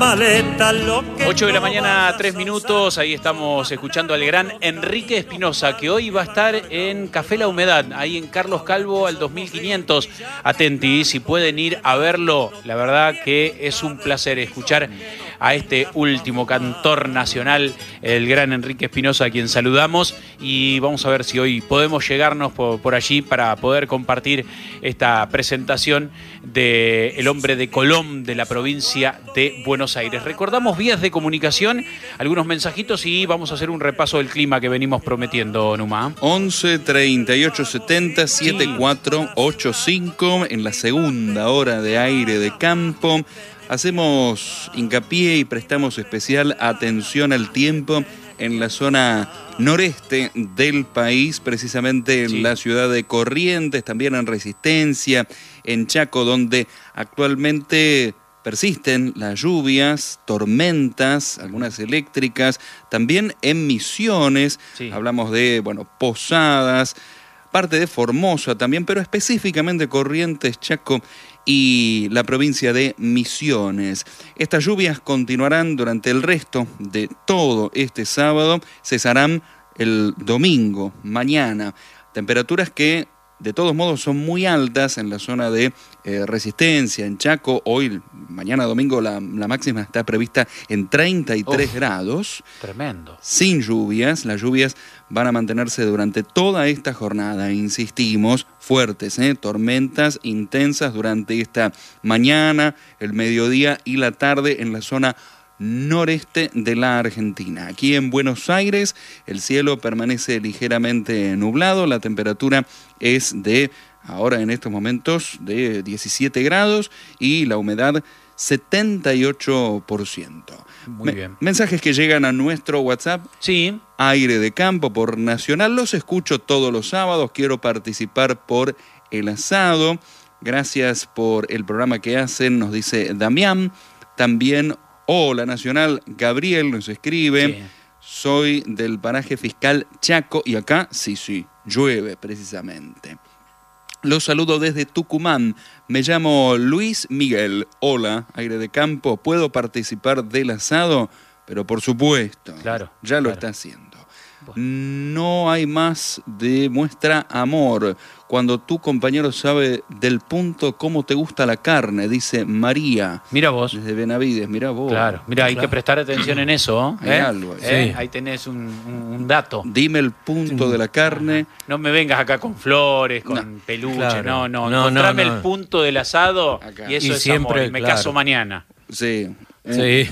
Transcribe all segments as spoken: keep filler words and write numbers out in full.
maleta lo que ocho de la no mañana, vas a tres minutos. Ahí estamos escuchando al gran Enrique Espinosa, que hoy va a estar en Café La Humedad, ahí en Carlos Calvo al dos mil quinientos. Atenti, si pueden ir a verlo, la verdad que es un placer escuchar a este último cantor nacional, el gran Enrique Espinosa, a quien saludamos, y vamos a ver si hoy podemos llegarnos por, por allí para poder compartir esta presentación de El Hombre de Colón de la provincia de Buenos Aires. Recordamos vías de comunicación, algunos mensajitos y vamos a hacer un repaso del clima que venimos prometiendo, Numa. once, treinta y ocho, setenta, setenta y cuatro, ochenta y cinco en la segunda hora de Aire de Campo. Hacemos hincapié y prestamos especial atención al tiempo en la zona noreste del país, precisamente en sí. la ciudad de Corrientes, también en Resistencia, en Chaco, donde actualmente persisten las lluvias, tormentas, algunas eléctricas, también en Misiones, sí. hablamos de, bueno, Posadas, parte de Formosa también, pero específicamente Corrientes, Chaco y la provincia de Misiones. Estas lluvias continuarán durante el resto de todo este sábado, cesarán el domingo, mañana. Temperaturas que de todos modos son muy altas en la zona de eh, Resistencia, en Chaco. Hoy, mañana domingo, la, la máxima está prevista en treinta y tres Uf, grados. Tremendo. Sin lluvias. Las lluvias van a mantenerse durante toda esta jornada. Insistimos, fuertes, ¿eh? tormentas intensas durante esta mañana, el mediodía y la tarde en la zona noreste de la Argentina. Aquí en Buenos Aires el cielo permanece ligeramente nublado, la temperatura es de, ahora en estos momentos, de diecisiete grados y la humedad setenta y ocho por ciento. Muy Me- bien. Mensajes que llegan a nuestro WhatsApp. Sí. Aire de Campo por Nacional. Los escucho todos los sábados. Quiero participar por el asado. Gracias por el programa que hacen, nos dice Damián. También hola Nacional, Gabriel nos escribe, sí. soy del paraje fiscal Chaco y acá, sí, sí, llueve precisamente. Los saludo desde Tucumán, me llamo Luis Miguel, hola, Aire de Campo, ¿puedo participar del asado? Pero por supuesto, claro, ya lo claro. está haciendo. No hay más de muestra amor cuando tu compañero sabe del punto cómo te gusta la carne, dice María. Mira vos. Desde Benavides, mira vos. Claro, mira, hay claro. que prestar atención en eso. ¿eh? Hay algo ahí. ¿Eh? Sí. Ahí tenés un, un dato. Dime el punto de la carne. No me vengas acá con flores, con no. peluche, Claro. no, no. No, Encontrame no, no. el punto del asado acá. Y eso y es siempre, amor. Y me claro. caso mañana. Sí. Sí.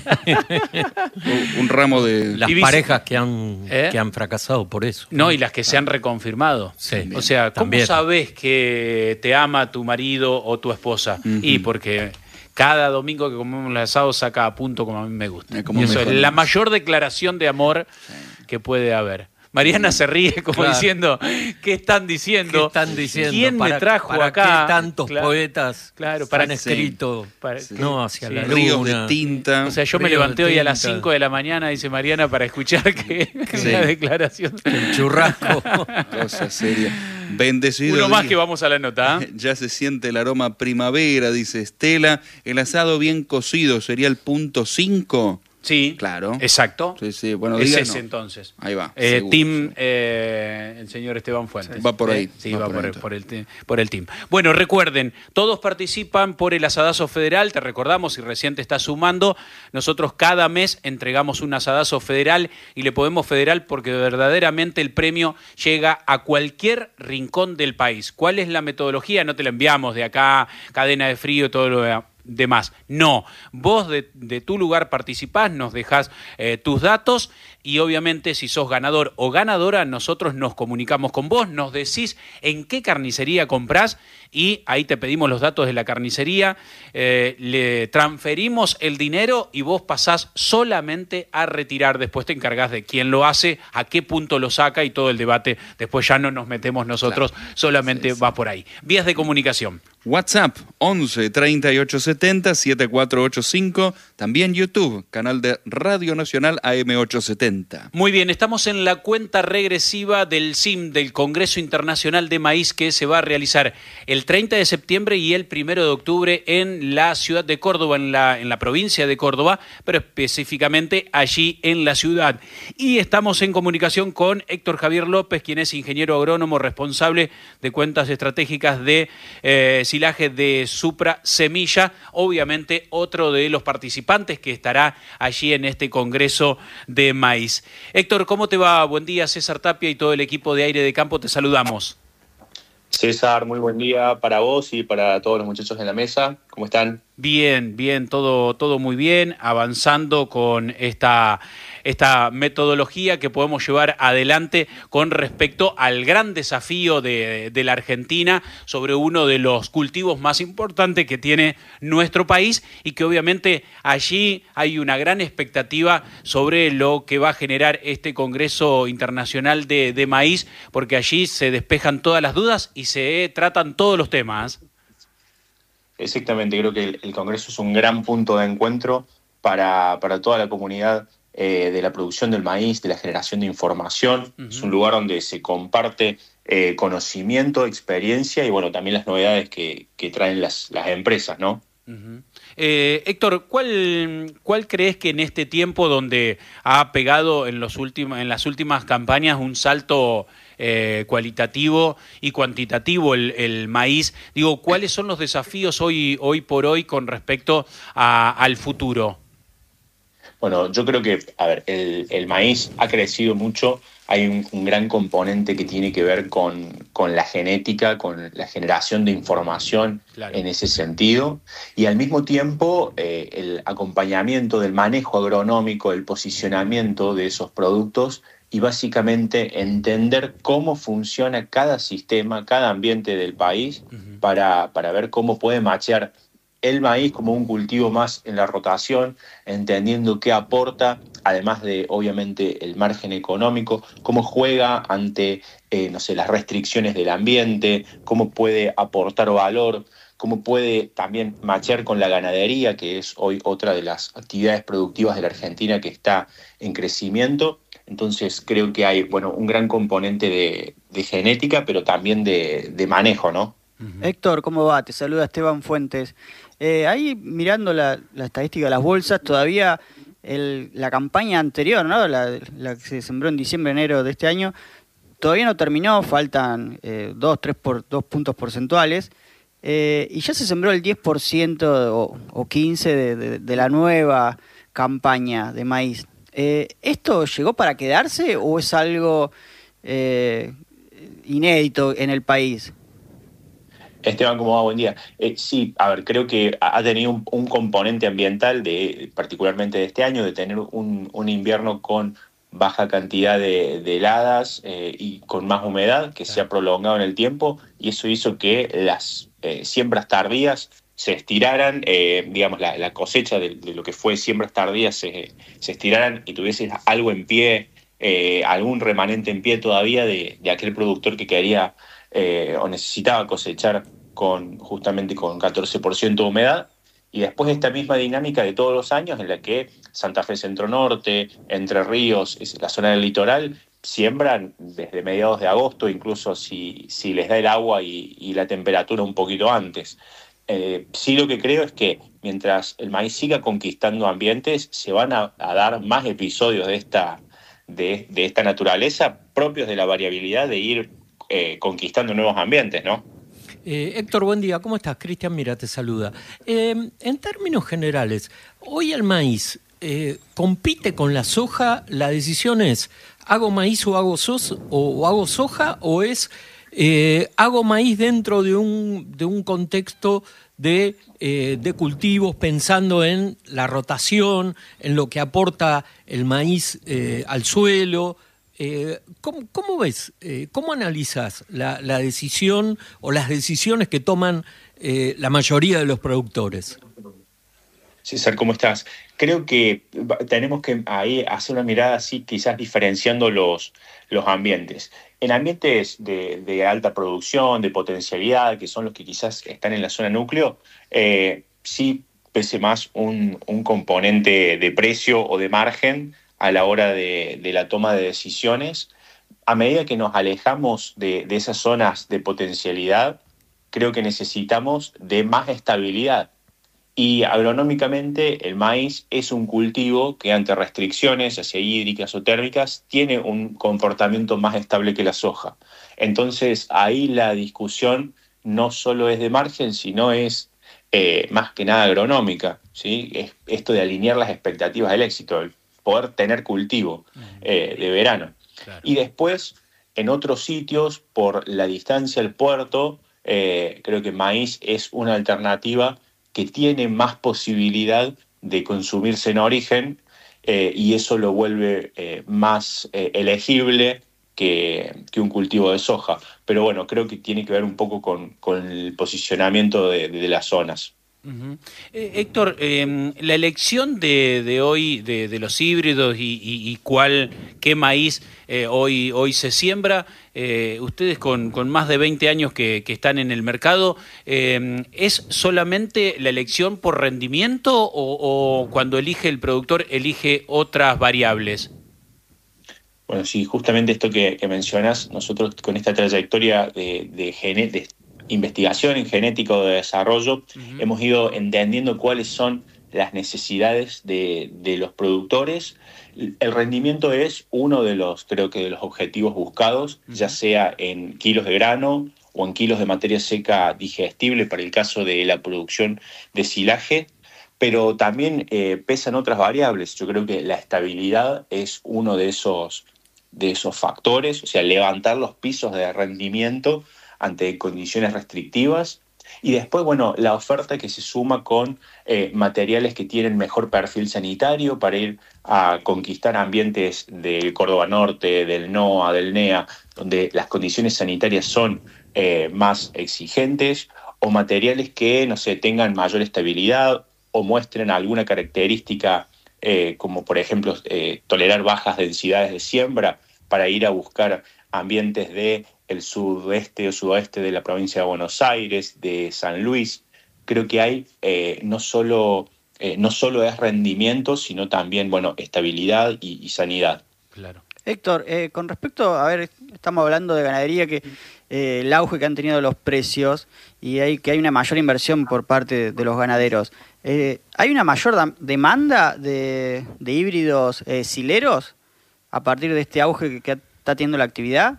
Un, un ramo de... Las Y parejas que han, ¿Eh? que han fracasado por eso. No, y las que se han reconfirmado. Sí. O sea, ¿cómo También. sabés que te ama tu marido o tu esposa? Uh-huh. Y porque cada domingo que comemos el asado saca a punto como a mí me gusta. Eh, como y eso mejor. es la mayor declaración de amor sí. que puede haber. Mariana se ríe como claro. diciendo, ¿qué están diciendo? ¿Qué están diciendo? ¿Quién ¿Para, me trajo para acá? qué tantos claro, poetas claro, para, han escrito para, sí. no, hacia sí. la ríos luna? de tinta. O sea, yo me Ríos levanté de hoy a las tinta. cinco de la mañana, dice Mariana, para escuchar que Sí. una declaración. El churrasco. Cosa seria. Bendecido Uno más día. que vamos a la nota. ¿eh? Ya se siente el aroma primavera, dice Estela. El asado bien cocido sería el punto cinco. Sí, Claro. Exacto. Sí, sí. Bueno, es díganos. ese entonces. Ahí va. Eh, seguro, team, seguro. eh, el señor Esteban Fuentes. Va por ahí. ¿Eh? Sí, va va, por por, ahí. el, por, el, te- por el team. Bueno, recuerden, todos participan por el asadazo federal. Te recordamos, si recién te estás sumando, nosotros cada mes entregamos un asadazo federal y le podemos federal porque verdaderamente el premio llega a cualquier rincón del país. ¿Cuál es la metodología? No te la enviamos de acá, cadena de frío y todo lo demás. demás. No, vos de, de tu lugar participás, nos dejás eh, tus datos y obviamente si sos ganador o ganadora, nosotros nos comunicamos con vos, nos decís en qué carnicería comprás y ahí te pedimos los datos de la carnicería, eh, le transferimos el dinero y vos pasás solamente a retirar. Después te encargás de quién lo hace, a qué punto lo saca y todo el debate. Después ya no nos metemos nosotros, claro. solamente sí, sí. va por ahí. Vías de comunicación. WhatsApp once treinta y ocho setenta setenta y cuatro ochenta y cinco. También YouTube, canal de Radio Nacional A M ochocientos setenta. Muy bien, estamos en la cuenta regresiva del C I M, del Congreso Internacional de Maíz, que se va a realizar el el treinta de septiembre y el primero de octubre en la ciudad de Córdoba, en la, en la provincia de Córdoba, pero específicamente allí en la ciudad. Y estamos en comunicación con Héctor Javier López, quien es ingeniero agrónomo responsable de cuentas estratégicas de eh, silaje de Supra Semilla, obviamente otro de los participantes que estará allí en este congreso de maíz. Héctor, ¿cómo te va? Buen día, César Tapia y todo el equipo de Aire de Campo, te saludamos. César, muy buen día para vos y para todos los muchachos en la mesa. ¿Cómo están? Bien, bien, todo, todo muy bien, avanzando con esta, esta metodología que podemos llevar adelante con respecto al gran desafío de, de la Argentina sobre uno de los cultivos más importantes que tiene nuestro país y que obviamente allí hay una gran expectativa sobre lo que va a generar este Congreso Internacional de, de Maíz, porque allí se despejan todas las dudas y se tratan todos los temas. Exactamente, creo que el, el Congreso es un gran punto de encuentro para, para toda la comunidad eh, de la producción del maíz, de la generación de información. Uh-huh. Es un lugar donde se comparte eh, conocimiento, experiencia y bueno, también las novedades que, que traen las, las empresas, ¿no? Uh-huh. Eh, Héctor, ¿cuál, ¿cuál crees que en este tiempo donde ha pegado en, los últimos, en las últimas campañas un salto eh, cualitativo y cuantitativo el, el maíz, digo, ¿cuáles son los desafíos hoy, hoy por hoy con respecto a, al futuro? Bueno, yo creo que, a ver, el, el maíz ha crecido mucho. Hay un, un gran componente que tiene que ver con, con la genética, con la generación de información, claro, en ese sentido. Y al mismo tiempo, eh, el acompañamiento del manejo agronómico, el posicionamiento de esos productos y básicamente entender cómo funciona cada sistema, cada ambiente del país, uh-huh, para, para ver cómo puede machear el maíz como un cultivo más en la rotación, entendiendo qué aporta, además de, obviamente, el margen económico, cómo juega ante, eh, no sé, las restricciones del ambiente, cómo puede aportar valor, cómo puede también machear con la ganadería, que es hoy otra de las actividades productivas de la Argentina que está en crecimiento. Entonces creo que hay, bueno, un gran componente de, de genética, pero también de, de manejo, ¿no? Uh-huh. Héctor, ¿cómo va? Te saluda Esteban Fuentes. Eh, ahí mirando la, la estadística de las bolsas, todavía el, la campaña anterior, ¿no? La, la que se sembró en diciembre, enero de este año, todavía no terminó, faltan eh, dos, tres por, dos puntos porcentuales, eh, y ya se sembró el diez por ciento o, o quince por ciento de, de, de la nueva campaña de maíz. Eh, ¿Esto llegó para quedarse o es algo eh, inédito en el país? Esteban, ¿cómo va? Buen día. Eh, sí, a ver, creo que ha tenido un, un componente ambiental, de particularmente de este año, de tener un, un invierno con baja cantidad de, de heladas eh, y con más humedad que se ha prolongado en el tiempo, y eso hizo que las eh, siembras tardías se estiraran, eh, digamos, la, la cosecha de, de lo que fue siembras tardías se, se estiraran y tuvieses algo en pie, eh, algún remanente en pie todavía de, de aquel productor que quería Eh, o necesitaba cosechar con justamente con catorce por ciento de humedad, y después esta misma dinámica de todos los años en la que Santa Fe Centro Norte, Entre Ríos, la zona del litoral, siembran desde mediados de agosto, incluso si, si les da el agua y, y la temperatura un poquito antes. Eh, sí, lo que creo es que mientras el maíz siga conquistando ambientes, se van a, a dar más episodios de esta, de, de esta naturaleza propios de la variabilidad de ir Eh, conquistando nuevos ambientes, ¿no? Eh, Héctor, buen día. ¿Cómo estás? Cristian Mira te saluda. Eh, en términos generales, hoy el maíz eh, compite con la soja. La decisión es, ¿hago maíz o hago, sos, o, o hago soja? ¿O es, eh, hago maíz dentro de un, de un contexto de, eh, de cultivos, pensando en la rotación, en lo que aporta el maíz eh, al suelo? Eh, ¿cómo, ¿Cómo ves, eh, cómo analizas la, la decisión o las decisiones que toman eh, la mayoría de los productores? César, ¿cómo estás? Creo que tenemos que ahí hacer una mirada así, quizás diferenciando los, los ambientes. En ambientes de, de alta producción, de potencialidad, que son los que quizás están en la zona núcleo, eh, sí pese más un, un componente de precio o de margen a la hora de, de la toma de decisiones. A medida que nos alejamos de, de esas zonas de potencialidad, creo que necesitamos de más estabilidad. Y agronómicamente el maíz es un cultivo que ante restricciones, ya sea hídricas o térmicas, tiene un comportamiento más estable que la soja. Entonces ahí la discusión no solo es de margen, sino es eh, más que nada agronómica, ¿sí? Es esto de alinear las expectativas del éxito, el poder tener cultivo eh, de verano. Claro. Y después, en otros sitios, por la distancia al puerto, eh, creo que maíz es una alternativa que tiene más posibilidad de consumirse en origen eh, y eso lo vuelve eh, más eh, elegible que, que un cultivo de soja. Pero bueno, creo que tiene que ver un poco con, con el posicionamiento de, de las zonas. Uh-huh. Eh, Héctor, eh, la elección de, de hoy de, de los híbridos y, y, y cuál, qué maíz eh, hoy, hoy se siembra, eh, ustedes con, con más de veinte años que, que están en el mercado, eh, ¿es solamente la elección por rendimiento o, o cuando elige el productor elige otras variables? Bueno, sí, justamente esto que, que mencionas, nosotros con esta trayectoria de, de, gene, de investigación en genética o de desarrollo, uh-huh. hemos ido entendiendo cuáles son las necesidades de, de los productores. El rendimiento es uno de los, creo que de los objetivos buscados, uh-huh. ya sea en kilos de grano o en kilos de materia seca digestible para el caso de la producción de silaje, pero también eh, pesan otras variables. Yo creo que la estabilidad es uno de esos, de esos factores, o sea, levantar los pisos de rendimiento ante condiciones restrictivas, y después, bueno, la oferta que se suma con eh, materiales que tienen mejor perfil sanitario para ir a conquistar ambientes del Córdoba Norte, del NOA, del NEA, donde las condiciones sanitarias son eh, más exigentes, o materiales que, no sé, tengan mayor estabilidad o muestren alguna característica, eh, como por ejemplo eh, tolerar bajas densidades de siembra para ir a buscar ambientes de el sudeste o sudoeste de la provincia de Buenos Aires, de San Luis. Creo que hay eh, no solo eh, no solo es rendimiento, sino también, bueno, estabilidad y, y sanidad. Claro. Héctor, eh, con respecto, a ver, estamos hablando de ganadería, que eh, el auge que han tenido los precios y hay, que hay una mayor inversión por parte de, de los ganaderos. Eh, ¿Hay una mayor da- demanda de, de híbridos eh, sileros a partir de este auge que, que está teniendo la actividad?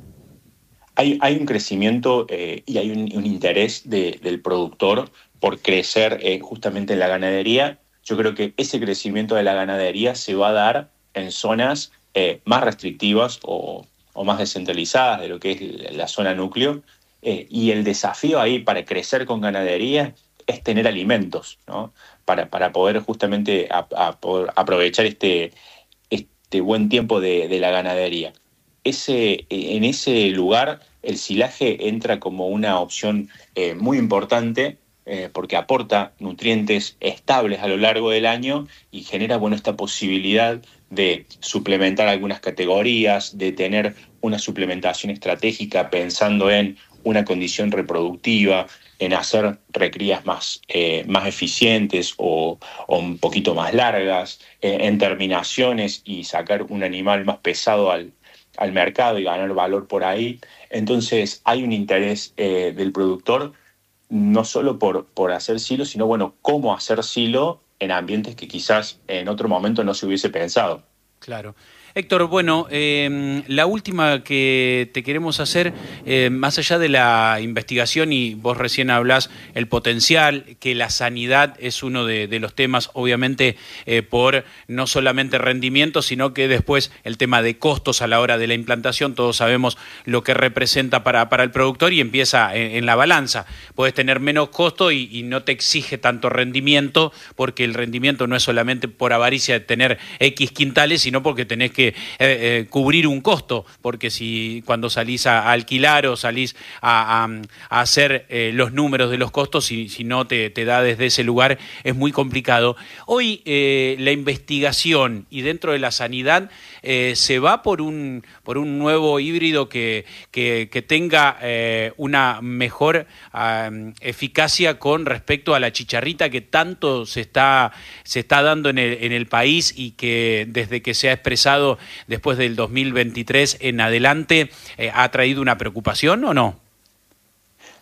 Hay, hay un crecimiento eh, y hay un, un interés de, del productor por crecer eh, justamente en la ganadería. Yo creo que ese crecimiento de la ganadería se va a dar en zonas eh, más restrictivas o, o más descentralizadas de lo que es la zona núcleo. Eh, y el desafío ahí para crecer con ganadería es tener alimentos, ¿no? Para, para poder justamente a, a poder aprovechar este, este buen tiempo de, de la ganadería. Ese, en ese lugar el silaje entra como una opción eh, muy importante eh, porque aporta nutrientes estables a lo largo del año y genera, bueno, esta posibilidad de suplementar algunas categorías, de tener una suplementación estratégica pensando en una condición reproductiva, en hacer recrías más, eh, más eficientes o, o un poquito más largas, eh, en terminaciones y sacar un animal más pesado al al mercado y ganar valor por ahí. Entonces hay un interés eh, del productor no solo por, por hacer silo, sino bueno, cómo hacer silo en ambientes que quizás en otro momento no se hubiese pensado. Claro. Héctor, bueno, eh, la última que te queremos hacer, eh, más allá de la investigación, y vos recién hablás el potencial, que la sanidad es uno de, de los temas, obviamente, eh, por no solamente rendimiento, sino que después el tema de costos a la hora de la implantación, todos sabemos lo que representa para, para el productor y empieza en, en la balanza. Puedes tener menos costo y, y no te exige tanto rendimiento, porque el rendimiento no es solamente por avaricia de tener X quintales, sino porque tenés que Eh, eh, cubrir un costo, porque si cuando salís a, a alquilar o salís a, a, a hacer eh, los números de los costos, si, si no te, te da desde ese lugar, es muy complicado. Hoy eh, la investigación y dentro de la sanidad eh, se va por un, por un nuevo híbrido que, que, que tenga eh, una mejor eh, eficacia con respecto a la chicharrita que tanto se está, se está dando en el, en el país y que desde que se ha expresado después del dos mil veintitrés en adelante, eh, ¿ha traído una preocupación o no?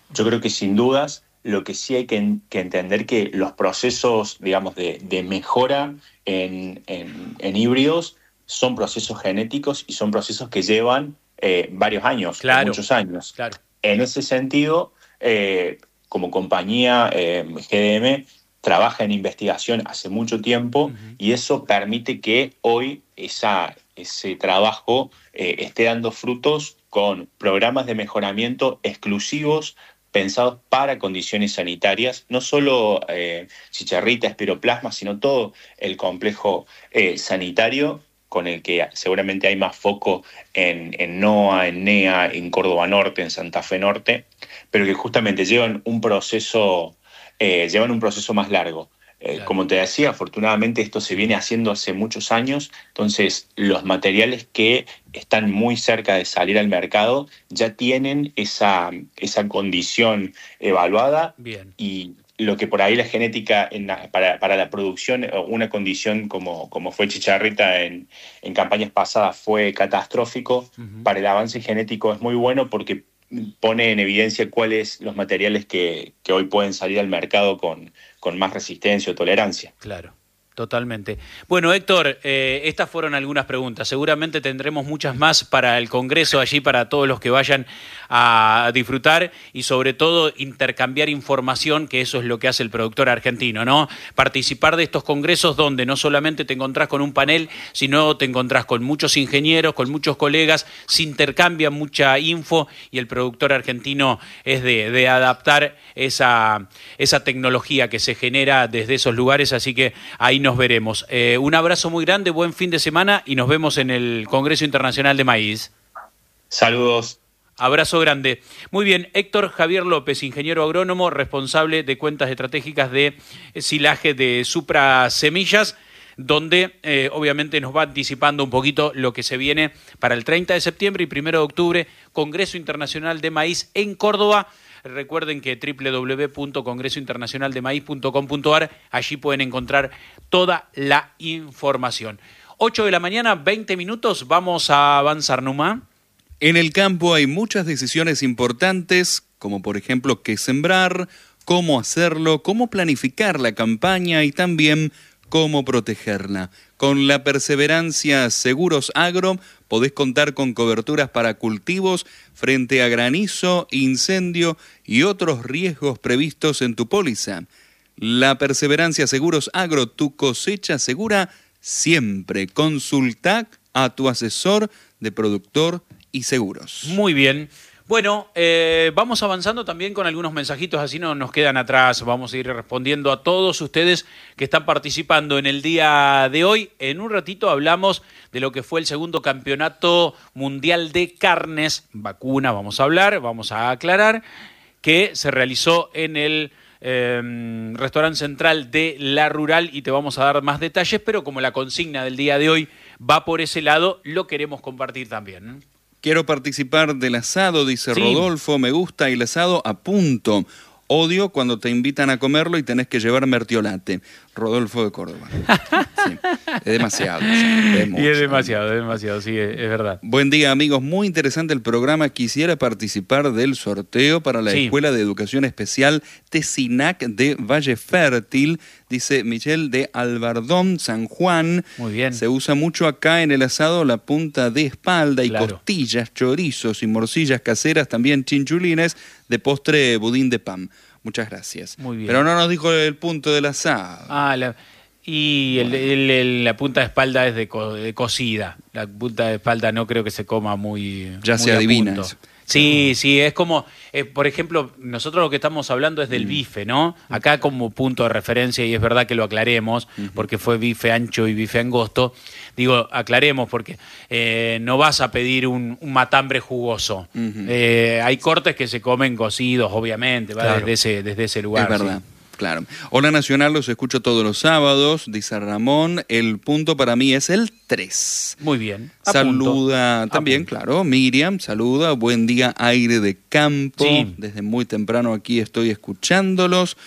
yo creo que sin dudas, lo que sí hay que, que entender que los procesos, digamos, de, de mejora en, en, en híbridos son procesos genéticos y son procesos que llevan eh, varios años, claro, muchos años. Claro. En ese sentido, eh, como compañía, eh, G D M trabaja en investigación hace mucho tiempo, uh-huh, y eso permite que hoy esa, ese trabajo eh, esté dando frutos con programas de mejoramiento exclusivos pensados para condiciones sanitarias, no solo eh, chicharrita, espiroplasma, sino todo el complejo eh, sanitario, con el que seguramente hay más foco en, en NOA, en NEA, en Córdoba Norte, en Santa Fe Norte, pero que justamente llevan un proceso, eh, llevan un proceso más largo. Eh, claro. Como te decía, afortunadamente esto se viene haciendo hace muchos años, entonces los materiales que están muy cerca de salir al mercado ya tienen esa, esa condición evaluada. Bien. Y lo que por ahí la genética en la, para, para la producción, una condición como, como fue chicharrita en, en campañas pasadas fue catastrófico. Uh-huh. Para el avance genético es muy bueno porque pone en evidencia cuáles los materiales que, que hoy pueden salir al mercado con, con más resistencia o tolerancia. Claro. Totalmente. Bueno, Héctor, eh, estas fueron algunas preguntas. Seguramente tendremos muchas más para el Congreso allí, para todos los que vayan a disfrutar y sobre todo intercambiar información, que eso es lo que hace el productor argentino, ¿no? Participar de estos congresos donde no solamente te encontrás con un panel, sino te encontrás con muchos ingenieros, con muchos colegas, se intercambia mucha info y el productor argentino es de, de adaptar esa, esa tecnología que se genera desde esos lugares, así que ahí nos veremos. Eh, un abrazo muy grande, buen fin de semana y nos vemos en el Congreso Internacional de Maíz. Saludos. Abrazo grande. Muy bien, Héctor Javier López, ingeniero agrónomo, responsable de cuentas estratégicas de silaje de Supra Semillas, donde eh, obviamente nos va anticipando un poquito lo que se viene para el treinta de septiembre y primero de octubre, Congreso Internacional de Maíz en Córdoba. Recuerden que doble u doble u doble u punto congreso internacional de maíz punto com punto a r, allí pueden encontrar toda la información. ocho de la mañana, veinte minutos, vamos a avanzar, Numa. En el campo hay muchas decisiones importantes, como por ejemplo qué sembrar, cómo hacerlo, cómo planificar la campaña y también cómo protegerla. Con la perseverancia Seguros Agro podés contar con coberturas para cultivos frente a granizo, incendio y otros riesgos previstos en tu póliza. La perseverancia Seguros Agro, tu cosecha segura siempre. Consulta a tu asesor de productor y seguros. Muy bien. Bueno, eh, vamos avanzando también con algunos mensajitos, así no nos quedan atrás. Vamos a ir respondiendo a todos ustedes que están participando en el día de hoy. En un ratito hablamos de lo que fue el segundo campeonato mundial de carnes, vacuna, vamos a hablar, vamos a aclarar, que se realizó en el eh, restaurante central de La Rural y te vamos a dar más detalles, pero como la consigna del día de hoy va por ese lado, lo queremos compartir también. Quiero participar del asado, dice Sí. Rodolfo, me gusta el asado a punto. Odio cuando te invitan a comerlo y tenés que llevar mertiolate. Rodolfo de Córdoba. Sí, es demasiado. Es mucho. Y es demasiado, es demasiado, sí, es, es verdad. Buen día, amigos. Muy interesante el programa. Quisiera participar del sorteo para la Sí. Escuela de Educación Especial Tecinac de Valle Fértil. Dice Michelle de Albardón, San Juan. Muy bien. Se usa mucho acá en el asado la punta de espalda y Claro. costillas, chorizos y morcillas caseras, también chinchulines, de postre budín de pan. Muchas gracias. Muy bien. Pero no nos dijo el punto del asado. Ah, la, y el- el- el- la punta de espalda es de, co- de cocida. La punta de espalda no creo que se coma muy Ya muy se a adivina punto. eso. Sí, sí, es como, eh, por ejemplo, nosotros lo que estamos hablando es del bife, ¿no? Acá como punto de referencia, y es verdad que lo aclaremos, porque fue bife ancho y bife angosto, digo, aclaremos porque eh, no vas a pedir un, un matambre jugoso. Ujú. Eh, hay cortes que se comen cocidos, obviamente, va Claro. desde ese, desde ese lugar. Es verdad. sí. Claro. Hola Nacional, los escucho todos los sábados, dice Ramón. El punto para mí es el tres. Muy bien. Apunto. Saluda también, Apunto. claro, Miriam, saluda. Buen día, aire de campo. Sí. Desde muy temprano aquí estoy escuchándolos.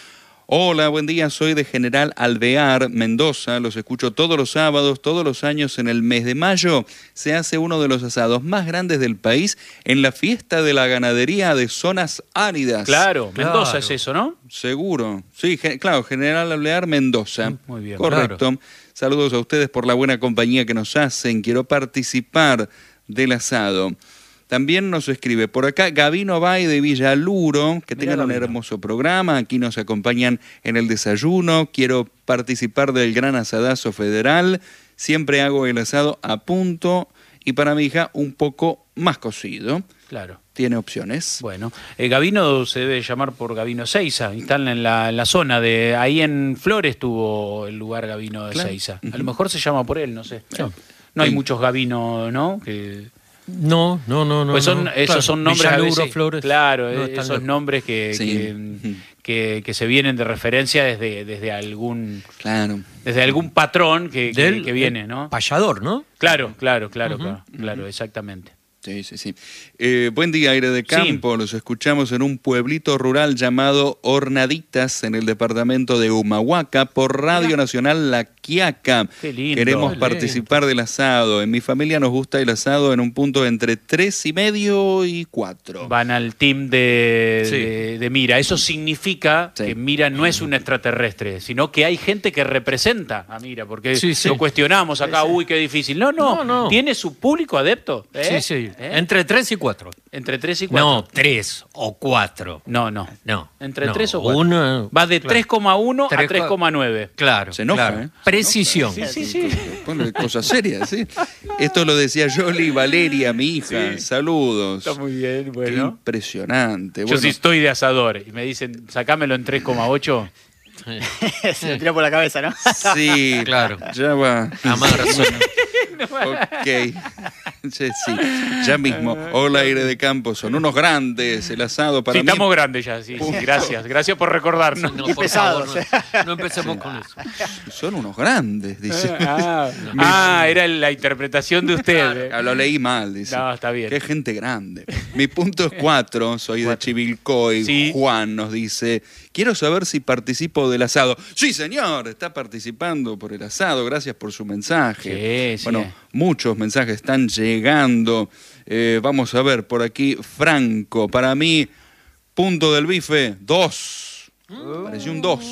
Hola, buen día, soy de General Alvear, Mendoza, los escucho todos los sábados, todos los años en el mes de mayo. Se hace uno de los asados más grandes del país en la fiesta de la ganadería de zonas áridas. Claro, Claro. Mendoza es eso, ¿no? Seguro, sí, ge- claro, General Alvear, Mendoza. Muy bien, correcto. claro. Saludos a ustedes por la buena compañía que nos hacen, quiero participar del asado. También nos escribe por acá Gabino Bay de Villaluro, que Mirá, tengan un Gabino. hermoso programa, aquí nos acompañan en el desayuno, quiero participar del gran asadazo federal, siempre hago el asado a punto y para mi hija un poco más cocido. Claro. Tiene opciones. Bueno, eh, Gabino se debe llamar por Gabino Seiza, y están en la, en la zona de, ahí en Flores tuvo el lugar Gabino de Claro. Seiza. A Ujú. lo mejor se llama por él, no sé. No hay Sí. muchos Gabino, ¿no? Que... No, no, no, no. Pues son, no. esos Claro, son nombres a Villaluro, veces- Flores. claro, no eh, están esos lejos. nombres que, Sí. que, Ujú. que- que se vienen de referencia desde, desde algún Claro. desde algún patrón que, que- Del- que viene, el ¿no? Payador, ¿no? Claro, claro, claro, Ujú. claro, claro, exactamente. Sí, sí, sí. Eh, buen día, Aire de Campo. Los escuchamos en un pueblito rural llamado Hornaditas, en el departamento de Humahuaca, por Radio Nacional La Quiaca. Qué lindo. Queremos Qué participar del asado. En mi familia nos gusta el asado en un punto entre tres y medio y cuatro. Van al team de, Sí. de- de Mira. Eso significa Sí. que Mira no es un extraterrestre, sino que hay gente que representa a Mira, porque Sí, sí. lo cuestionamos acá, uy, qué difícil. No, no, No, no. tiene su público adepto. ¿eh? Sí, sí. ¿Eh? Entre tres y cuatro. Entre tres y cuatro. No, tres o cuatro. No, no. No. Entre no, tres o cuatro. uno- Va de claro. tres coma uno a Tres tres coma nueve. Claro. Se enoja, claro. ¿eh? Se Precisión. Sí, sí, sí. Pone cosas serias, ¿sí? Esto lo decía Yoli Valeria, mi hija. Sí. Saludos. Está muy bien, Qué bueno. impresionante. Yo Bueno, sí estoy de asador y me dicen, sacámelo en tres coma ocho. Se lo tiró por la cabeza, ¿no? sí, Claro. ya va. Amarzo. Ok. Sí, sí, ya mismo. Hola, Aire de Campo. Son unos grandes. El asado para Sí, mí. estamos grandes ya, sí, sí, gracias. Gracias por recordarnos. No, Y por pesados, favor, no, no empecemos con eso. Son unos grandes, dice. Ah, ah, era la interpretación de usted. Ah, lo leí mal, dice. No, está bien. Qué gente grande. Mi punto es cuatro. Soy de Chivilcoy. Sí. Juan nos dice: quiero saber si participo del asado. Sí, señor, está participando por el asado. Gracias por su mensaje. Sí, sí. Bueno, muchos mensajes están llegando. Eh, vamos a ver por aquí. Franco, para mí, punto del bife, dos. Pareció un dos.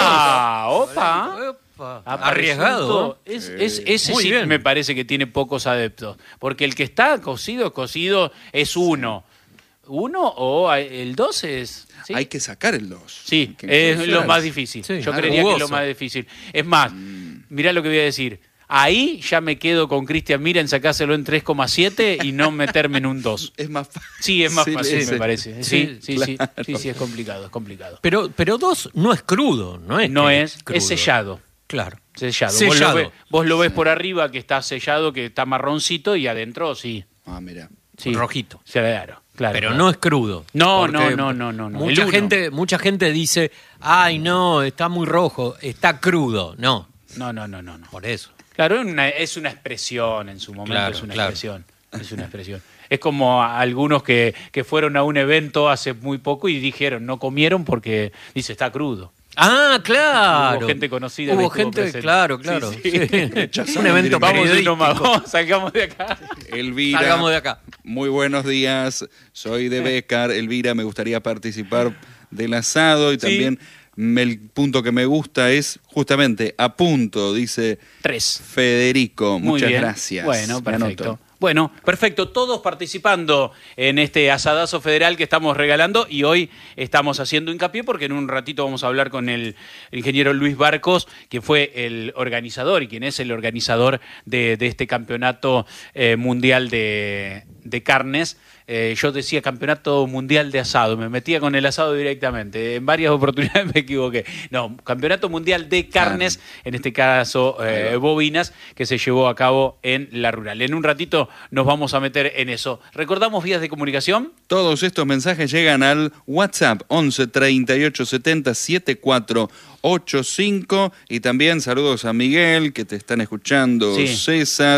Opa, opa. Opa. Ha Arriesgado. Es, es- ese Muy sí bien. me parece que tiene pocos adeptos. Porque el que está cocido, cocido es uno. Uno o el dos es. ¿sí? Hay que sacar el dos. Sí, Hay que es lo encontrar. más difícil. Sí, Yo algo creería que es lo jugoso. más difícil. Es más, mirá lo que voy a decir. Ahí ya me quedo con Cristian Mira en sacárselo en tres coma siete y no meterme en un dos. Es más fácil. Sí, es más Sí, fácil, ese. me parece. Sí, sí, sí, claro. sí, sí, es complicado, es complicado. Pero, pero dos no es crudo, no es. No que es, crudo. es sellado. Claro. Sellado. Vos, Sellado. lo ves, vos lo ves por arriba que está sellado, que está marroncito y adentro sí. Ah, mira. sí. Rojito. Claro, claro. Pero claro. no es crudo. No, Porque no, no, no, no, no. Mucha El uno. gente, mucha gente dice, ay no, está muy rojo, está crudo. No, No, no, no, no, no. por eso. Claro, es una, es una expresión en su momento, Claro, es una claro. expresión. Es una expresión. Es como a- algunos que, que fueron a un evento hace muy poco y dijeron, no comieron porque, dice, está crudo. Ah, claro. Hubo gente conocida que Hubo estuvo gente, presente. claro, claro. Sí, sí. Sí. Un evento Vamos de periodístico. nomás, vamos, salgamos de acá. Elvira. Salgamos de acá. Muy buenos días. Soy de Becar. Elvira, me gustaría participar del asado y Sí. también me- el punto que me gusta es justamente a punto, dice Tres. Federico. Muy Muchas bien. gracias. Bueno, Me anoto. perfecto. Bueno, perfecto. Todos participando en este asadazo federal que estamos regalando y hoy estamos haciendo hincapié porque en un ratito vamos a hablar con el ingeniero Luis Barcos, quien fue el organizador y quien es el organizador de, de este campeonato eh, mundial de, de carnes. Eh, yo decía campeonato mundial de asado, me metía con el asado directamente. En varias oportunidades me equivoqué. No, campeonato mundial de carnes, en este caso eh, bovinas, que se llevó a cabo en la rural. En un ratito nos vamos a meter en eso. ¿Recordamos vías de comunicación? Todos estos mensajes llegan al WhatsApp once treinta y ocho setenta setenta y cuatro ochenta y cinco y también saludos a Miguel que te están escuchando, Sí. César,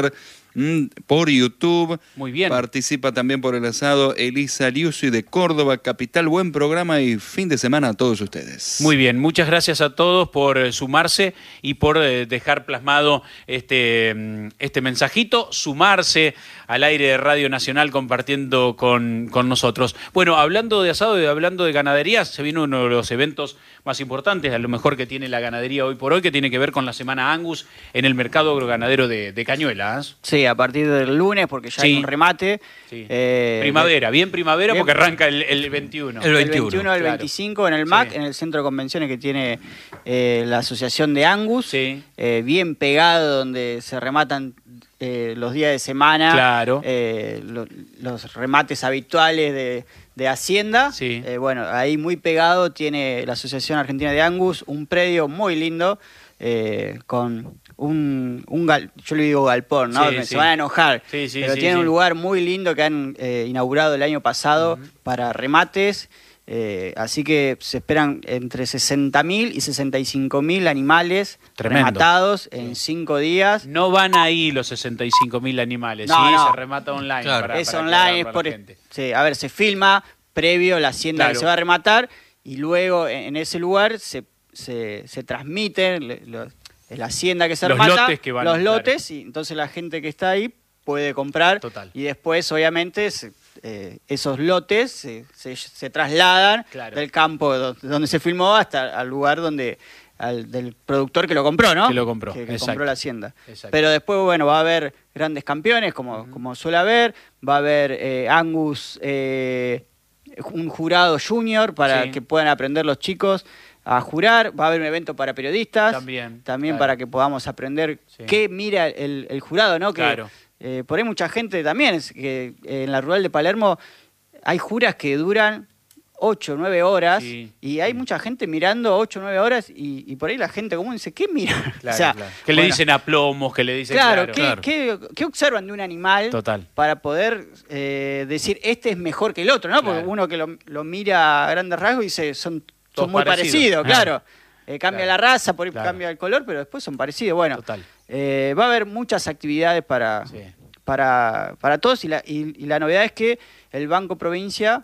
mm, por YouTube. Muy bien. Participa también por el asado Elisa Liuzzi de Córdoba, capital. Buen programa y fin de semana a todos ustedes. Muy bien, muchas gracias a todos por eh, sumarse y por eh, dejar plasmado este, mm, este mensajito, sumarse al aire de Radio Nacional compartiendo con, con nosotros. Bueno, hablando de asado y hablando de ganaderías, se viene uno de los eventos más importantes, a lo mejor que tiene la ganadería hoy por hoy, que tiene que ver con la Semana Angus en el mercado agroganadero de, de Cañuelas. Sí, a partir del lunes, porque ya Sí. hay un remate. Sí. Eh, primavera, bien primavera bien- porque arranca el, el veintiuno. El El veintiuno, veintiuno al claro. veinticinco en el M A C, Sí. en el centro de convenciones que tiene eh, la Asociación de Angus. Sí. Eh, bien pegado, donde se rematan eh, los días de semana. Claro. eh, lo- los remates habituales de, de Hacienda. Sí. Eh, bueno, ahí muy pegado tiene la Asociación Argentina de Angus, un predio muy lindo. eh, con un, un gal- yo le digo galpón, ¿no? Sí, Se sí. van a enojar, Sí, sí, pero sí, tiene sí. un lugar muy lindo que han eh, inaugurado el año pasado para remates, eh, así que se esperan entre sesenta mil y sesenta y cinco mil animales Tremendo. rematados en cinco días. No van ahí los sesenta y cinco mil animales, No, sí, no. se remata online. Claro. para- es para online, aclarar es para por, la gente. sí, a ver, se filma previo la hacienda Claro. que se va a rematar y luego en, en ese lugar se, se, se transmiten le- lo- la hacienda que se Los remata, lotes que van, los claro. lotes, y entonces la gente que está ahí puede comprar. Total. Y después, obviamente, se- eh, esos lotes se, se- se trasladan Claro. del campo do- donde se filmó hasta al lugar donde al, del productor que lo compró, ¿no? Que lo compró, Que, que exacto. compró la hacienda. Exacto. Pero después, bueno, va a haber grandes campeones, como, como suele haber. Va a haber eh, Angus, eh, un jurado junior para Sí. que puedan aprender los chicos a jurar. Va a haber un evento para periodistas. También, También claro. para que podamos aprender Sí. qué mira el, el jurado, ¿no? Que, Claro. eh, por ahí mucha gente también, es que eh, en la rural de Palermo hay juras que duran ocho, nueve horas Sí. y hay mucha gente mirando ocho, nueve horas y, y por ahí la gente común dice, ¿qué mira? Claro, O sea, claro. Que le bueno, dicen a plomos, que le dicen Claro, claro. ¿qué, claro. qué- qué observan de un animal Total. para poder eh, decir este es mejor que el otro, ¿no? Porque Claro. uno que lo, lo mira a grandes rasgos dice son, Todos son muy parecidos. parecidos, Ah. claro. Eh, cambia Claro. la raza, por ahí Claro. cambia el color, pero después son parecidos. Bueno, Total. eh, va a haber muchas actividades para, Sí. para, para todos y la, y, y la novedad es que el Banco Provincia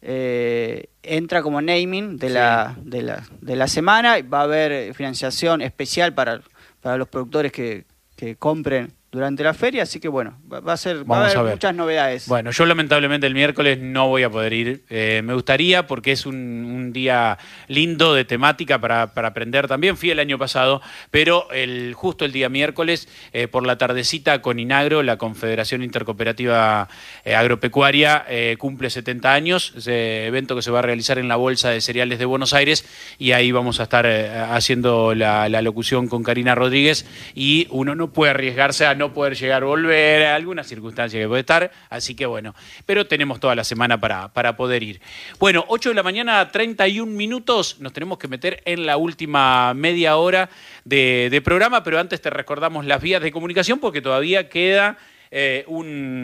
eh, entra como naming de, Sí. la, de, la, de la semana. Va a haber financiación especial para, para los productores que, que compren durante la feria, así que bueno, va, va a ser va Vamos a haber a ver. muchas novedades. Bueno, yo lamentablemente el miércoles no voy a poder ir. Eh, me gustaría porque es un, un día lindo de temática para, para aprender también. Fui el año pasado, pero el, justo el día miércoles, eh, por la tardecita, con Inagro, la Confederación Intercooperativa eh, Agropecuaria, eh, cumple setenta años. Ese evento que se va a realizar en la Bolsa de Cereales de Buenos Aires y ahí vamos a estar eh, haciendo la, la locución con Karina Rodríguez y uno no puede arriesgarse a no poder llegar a volver, a alguna circunstancia que puede estar, así que bueno, pero tenemos toda la semana para, para poder ir. Bueno, ocho de la mañana, treinta y un minutos, nos tenemos que meter en la última media hora de, de programa, pero antes te recordamos las vías de comunicación porque todavía queda eh, un...